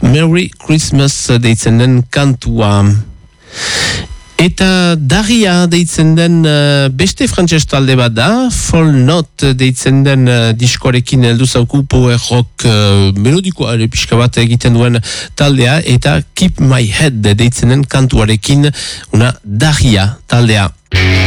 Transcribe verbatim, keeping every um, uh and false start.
Merry Christmas deitzen den kantua. Eta Daria deitzen den uh, beste frantses talde bat da, Fall Not deitzen den uh, diskoarekin heldu zauku power rock uh, melodikoa ere pixka bat egiten duen taldea, eta Keep My Head deitzen den kantuarekin una Daria taldea.